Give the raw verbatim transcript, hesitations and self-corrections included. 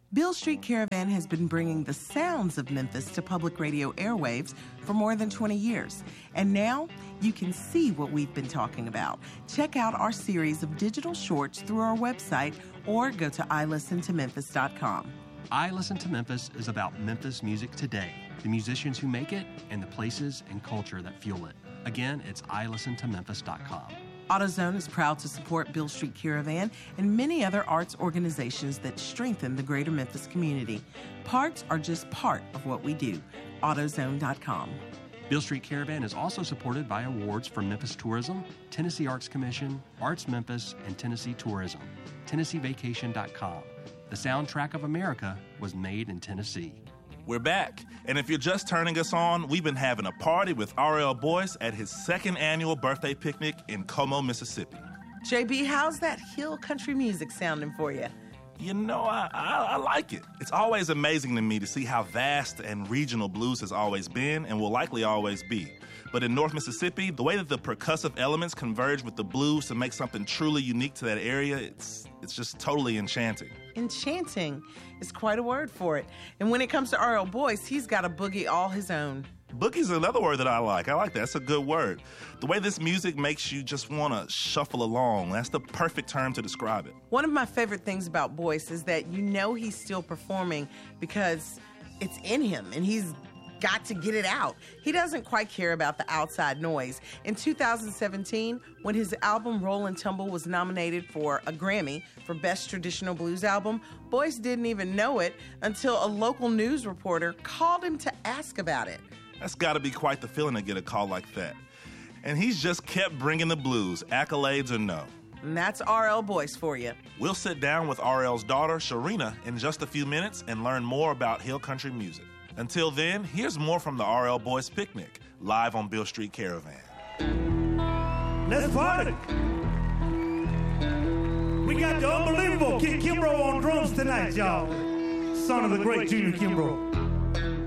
Beale Street Caravan has been bringing the sounds of Memphis to public radio airwaves for more than twenty years. And now you can see what we've been talking about. Check out our series of digital shorts through our website or go to i listen to memphis dot com. I Listen to Memphis is about Memphis music today, the musicians who make it, and the places and culture that fuel it. Again, it's i listen to memphis dot com. AutoZone is proud to support Beale Street Caravan and many other arts organizations that strengthen the greater Memphis community. Parts are just part of what we do. AutoZone dot com. Beale Street Caravan is also supported by awards from Memphis Tourism, Tennessee Arts Commission, Arts Memphis, and Tennessee Tourism. Tennessee Vacation dot com. The soundtrack of America was made in Tennessee. We're back, and if you're just turning us on, we've been having a party with R L Boyce at his second annual birthday picnic in Como, Mississippi. J B, how's that hill country music sounding for you? You know, I, I, I like it. It's always amazing to me to see how vast and regional blues has always been and will likely always be. But in North Mississippi, the way that the percussive elements converge with the blues to make something truly unique to that area, it's it's just totally enchanting. Enchanting is quite a word for it. And when it comes to R L Boyce, he's got a boogie all his own. Boogie's another word that I like. I like that. That's a good word. The way this music makes you just want to shuffle along. That's the perfect term to describe it. One of my favorite things about Boyce is that you know he's still performing because it's in him and he's got to get it out. He doesn't quite care about the outside noise. In two thousand seventeen, when his album Roll and Tumble was nominated for a Grammy for Best Traditional Blues Album, Boyce didn't even know it until a local news reporter called him to ask about it. That's got to be quite the feeling to get a call like that. And he's just kept bringing the blues, accolades or no. And that's R L Boyce for you. We'll sit down with R L's daughter, Sharina, in just a few minutes and learn more about hill country music. Until then, here's more from the R L Boyce Picnic, live on Beale Street Caravan. Let's party! We got the unbelievable Kid Kimbrough on drums tonight, y'all. Son of the great Junior Kimbrough.